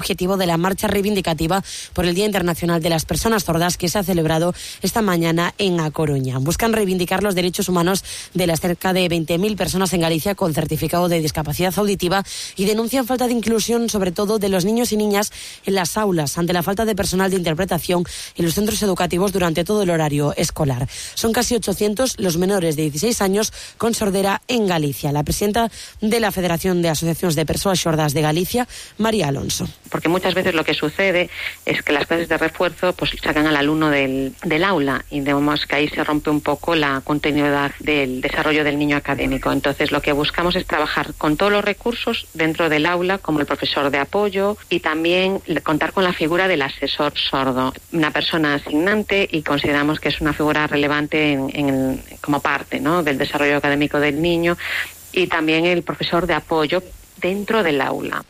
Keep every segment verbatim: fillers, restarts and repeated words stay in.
objetivo de la marcha reivindicativa por el Día Internacional de las Personas Sordas que se ha celebrado esta mañana en A Coruña. Buscan reivindicar los derechos humanos de las cerca de veinte mil personas en Galicia con certificado de discapacidad auditiva y denuncian falta de inclusión, sobre todo de los niños y niñas en las aulas, ante la falta de personal de interpretación en los centros educativos durante todo el horario escolar. Son casi ochocientos los menores de dieciséis años con sordera en Galicia. La presidenta de la Federación de Asociaciones de Persoas Sordas de Galicia, María Alonso. Porque muchas veces lo que sucede es que las clases de refuerzo pues sacan al alumno del, del aula y vemos que ahí se rompe un poco la continuidad del desarrollo del niño académico. Entonces lo que buscamos es trabajar con todos los recursos dentro del aula, como el profesor de apoyo, y también contar con la figura del asesor sordo, una persona asignante, y consideramos que es una figura relevante en, en, como parte, ¿no?, del desarrollo académico del niño, y también el profesor de apoyo dentro del aula.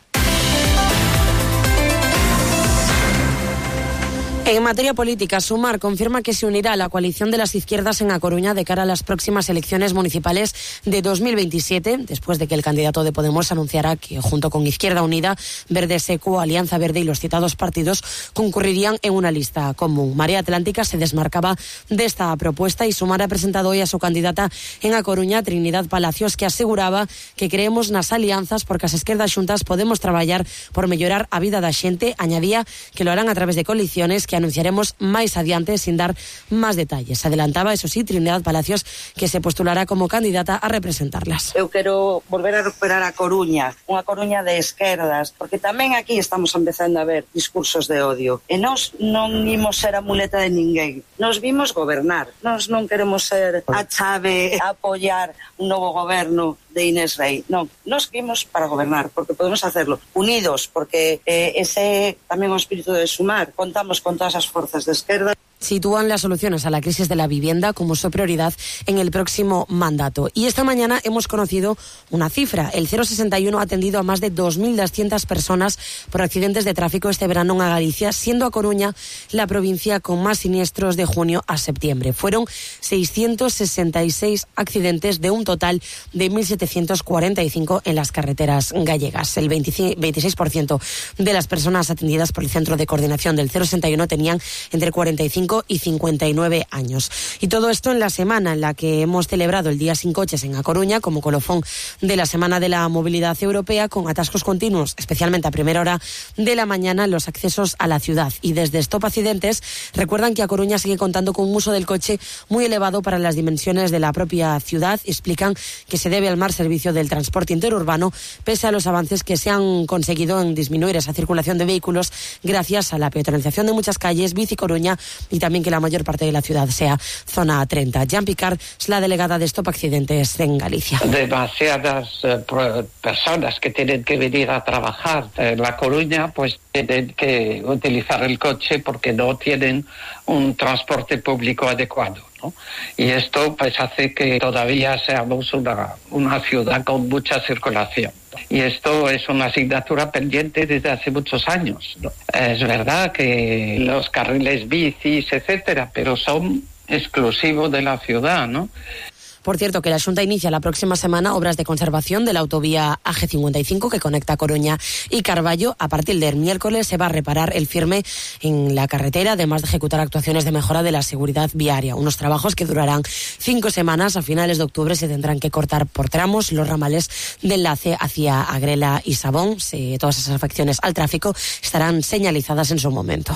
En materia política, Sumar confirma que se unirá a la coalición de las izquierdas en A Coruña de cara a las próximas elecciones municipales de dos mil veintisiete, después de que el candidato de Podemos anunciara que, junto con Izquierda Unida, Verde Seco, Alianza Verde y los citados partidos, concurrirían en una lista común. Marea Atlántica se desmarcaba de esta propuesta y Sumar ha presentado hoy a su candidata en A Coruña, Trinidad Palacios, que aseguraba que creemos nas alianzas porque as esquerdas xuntas podemos traballar por mellorar a vida da xente. Añadía que lo harán a través de coaliciones que anunciaremos máis adiante sin dar máis detalles. Adelantaba, eso sí, Trinidad Palacios, que se postulará como candidata a representarlas. Eu quero volver a recuperar a Coruña, unha Coruña de esquerdas, porque tamén aquí estamos empezando a ver discursos de odio. E nós non imos ser a muleta de ninguén. Nos vimos gobernar. Nós non queremos ser a chave a apoiar un novo goberno de Inés Rei. Non, nos vimos para gobernar, porque podemos hacerlo unidos, porque eh, ese tamén o espírito de Sumar. Contamos con todas as forzas de esquerda. Sitúan las soluciones a la crisis de la vivienda como su prioridad en el próximo mandato. Y esta mañana hemos conocido una cifra. El cero sesenta y uno ha atendido a más de dos mil doscientas personas por accidentes de tráfico este verano en Galicia, siendo A Coruña la provincia con más siniestros de junio a septiembre. Fueron seiscientos sesenta y seis accidentes de un total de mil setecientos cuarenta y cinco en las carreteras gallegas. El veintiséis por ciento de las personas atendidas por el Centro de Coordinación del cero sesenta y uno tenían entre cuarenta y cinco y cincuenta y nueve años. Y todo esto en la semana en la que hemos celebrado el Día Sin Coches en A Coruña como colofón de la Semana de la Movilidad Europea, con atascos continuos, especialmente a primera hora de la mañana en los accesos a la ciudad. Y desde Stop Accidentes recuerdan que A Coruña sigue contando con un uso del coche muy elevado para las dimensiones de la propia ciudad. Explican que se debe al mal servicio del transporte interurbano, pese a los avances que se han conseguido en disminuir esa circulación de vehículos gracias a la peatonalización de muchas calles, Bici Coruña, y también que la mayor parte de la ciudad sea zona treinta. Jean Picard es la delegada de Stop Accidentes en Galicia. Demasiadas eh, personas que tienen que venir a trabajar en La Coruña pues tienen que utilizar el coche porque no tienen un transporte público adecuado, ¿no? Y esto pues hace que todavía seamos una, una ciudad con mucha circulación. Y esto es una asignatura pendiente desde hace muchos años, ¿no? Es verdad que los carriles bicis, etcétera, pero son exclusivos de la ciudad, ¿no? Por cierto, que la Xunta inicia la próxima semana obras de conservación de la autovía A G cincuenta y cinco que conecta Coruña y Carballo. A partir del miércoles se va a reparar el firme en la carretera, además de ejecutar actuaciones de mejora de la seguridad viaria. Unos trabajos que durarán cinco semanas. A finales de octubre se tendrán que cortar por tramos los ramales de enlace hacia Agrela y Sabón. Se, todas esas afecciones al tráfico estarán señalizadas en su momento.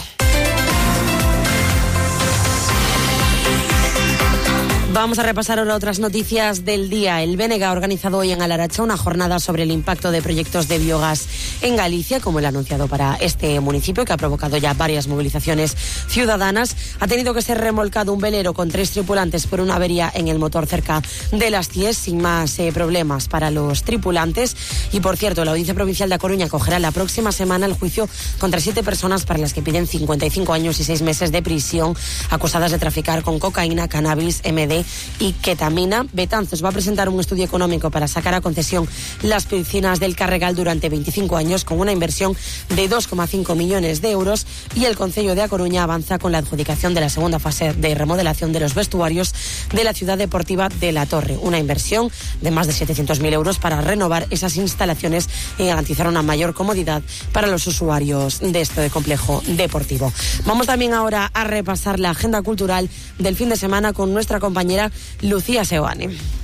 Vamos a repasar ahora otras noticias del día. El B N G ha organizado hoy en Alaracha una jornada sobre el impacto de proyectos de biogás en Galicia, como el anunciado para este municipio, que ha provocado ya varias movilizaciones ciudadanas. Ha tenido que ser remolcado un velero con tres tripulantes por una avería en el motor cerca de Las Cies, sin más eh, problemas para los tripulantes. Y, por cierto, la Audiencia Provincial de A Coruña acogerá la próxima semana el juicio contra siete personas para las que piden cincuenta y cinco años y seis meses de prisión, acusadas de traficar con cocaína, cannabis, M D y ketamina. Betanzos va a presentar un estudio económico para sacar a concesión las piscinas del Carregal durante veinticinco años con una inversión de dos coma cinco millones de euros, y el Concello de A Coruña avanza con la adjudicación de la segunda fase de remodelación de los vestuarios de la ciudad deportiva de La Torre, una inversión de más de setecientos mil euros para renovar esas instalaciones y garantizar una mayor comodidad para los usuarios de este complejo deportivo. Vamos también ahora a repasar la agenda cultural del fin de semana con nuestra compañera Lucía Seoane.